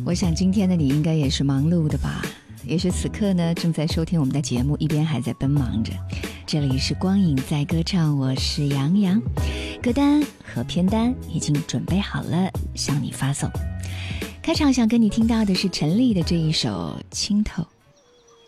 我想今天的你应该也是忙碌的吧，也许此刻呢正在收听我们的节目，一边还在奔忙着。这里是光影在歌唱，我是杨洋，歌单和片单已经准备好了，向你发送。开场想跟你听到的是陈粒的这一首《清透》。